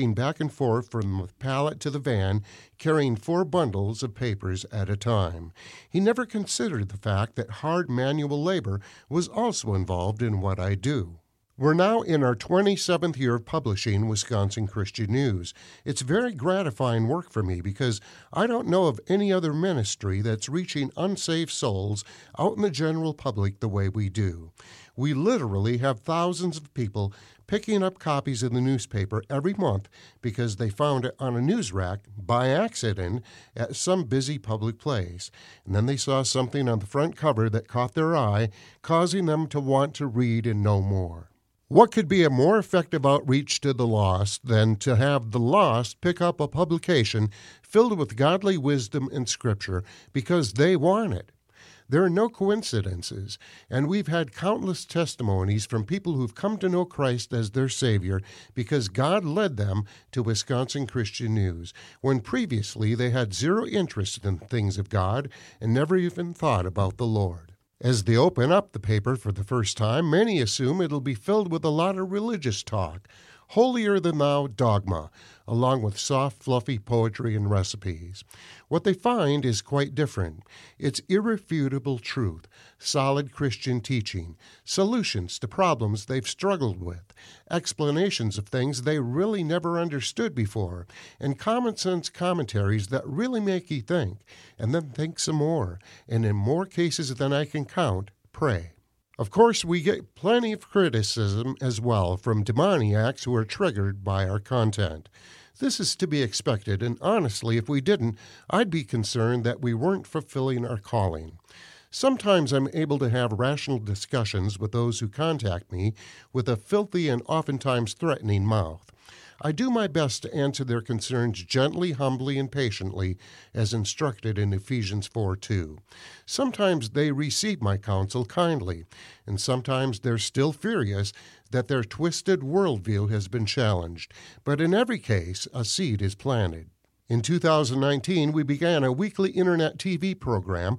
back and forth from the pallet to the van, carrying 4 bundles of papers at a time. He never considered the fact that hard manual labor was also involved in what I do. We're now in our 27th year of publishing Wisconsin Christian News. It's very gratifying work for me because I don't know of any other ministry that's reaching unsaved souls out in the general public the way we do. We literally have thousands of people picking up copies of the newspaper every month because they found it on a news rack by accident at some busy public place. And then they saw something on the front cover that caught their eye, causing them to want to read and know more. What could be a more effective outreach to the lost than to have the lost pick up a publication filled with godly wisdom and scripture because they want it? There are no coincidences, and we've had countless testimonies from people who've come to know Christ as their Savior because God led them to Wisconsin Christian News, when previously they had zero interest in things of God and never even thought about the Lord. As they open up the paper for the first time, many assume it'll be filled with a lot of religious talk, holier-than-thou dogma, along with soft, fluffy poetry and recipes. What they find is quite different. It's irrefutable truth, solid Christian teaching, solutions to problems they've struggled with, explanations of things they really never understood before, and common-sense commentaries that really make you think, and then think some more, and in more cases than I can count, pray. Of course, we get plenty of criticism as well from demoniacs who are triggered by our content. This is to be expected, and honestly, if we didn't, I'd be concerned that we weren't fulfilling our calling. Sometimes I'm able to have rational discussions with those who contact me with a filthy and oftentimes threatening mouth. I do my best to answer their concerns gently, humbly, and patiently, as instructed in Ephesians 4:2. Sometimes they receive my counsel kindly, and sometimes they're still furious that their twisted worldview has been challenged. But in every case, a seed is planted. In 2019, we began a weekly internet TV program,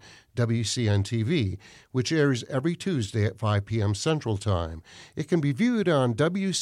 WCN-TV, which airs every Tuesday at 5 p.m. Central Time. It can be viewed on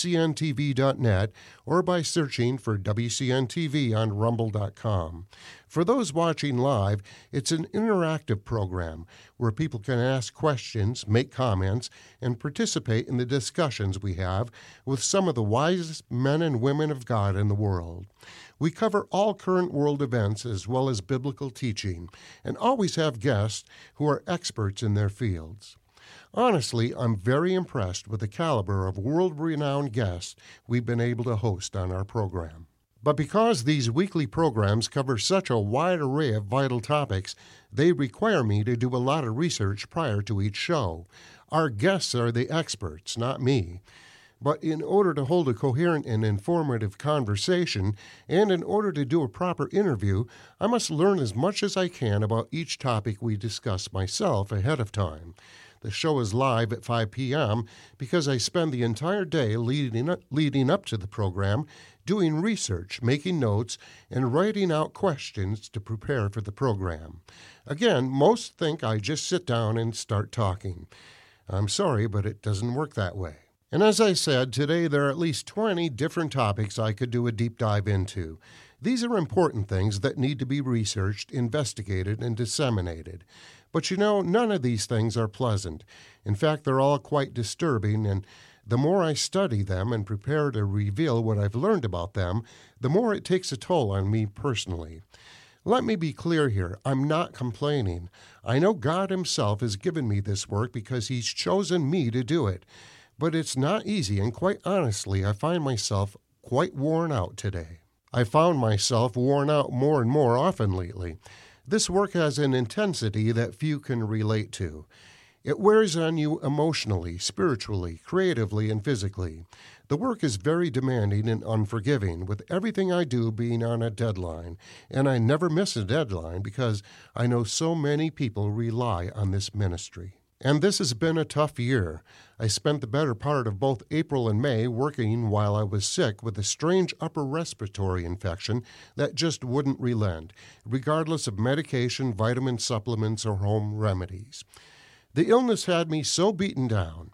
WCNTV.net or by searching for WCN-TV on Rumble.com. For those watching live, it's an interactive program where people can ask questions, make comments, and participate in the discussions we have with some of the wisest men and women of God in the world. We cover all current world events as well as biblical teaching, and always have guests who are experts in their fields. Honestly, I'm very impressed with the caliber of world-renowned guests we've been able to host on our program. But because these weekly programs cover such a wide array of vital topics, they require me to do a lot of research prior to each show. Our guests are the experts, not me. But in order to hold a coherent and informative conversation, and in order to do a proper interview, I must learn as much as I can about each topic we discuss myself ahead of time. The show is live at 5 p.m. because I spend the entire day leading up to the program doing research, making notes, and writing out questions to prepare for the program. Again, most think I just sit down and start talking. I'm sorry, but it doesn't work that way. And as I said, today there are at least 20 different topics I could do a deep dive into. These are important things that need to be researched, investigated, and disseminated. But you know, none of these things are pleasant. In fact, they're all quite disturbing, and the more I study them and prepare to reveal what I've learned about them, the more it takes a toll on me personally. Let me be clear here. I'm not complaining. I know God Himself has given me this work because He's chosen me to do it. But it's not easy, and quite honestly, I find myself quite worn out today. I found myself worn out more and more often lately. This work has an intensity that few can relate to. It wears on you emotionally, spiritually, creatively, and physically. The work is very demanding and unforgiving, with everything I do being on a deadline, and I never miss a deadline because I know so many people rely on this ministry. And this has been a tough year. I spent the better part of both April and May working while I was sick with a strange upper respiratory infection that just wouldn't relent, regardless of medication, vitamin supplements, or home remedies. The illness had me so beaten down.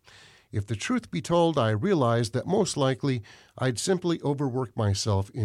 If the truth be told, I realized that most likely I'd simply overworked myself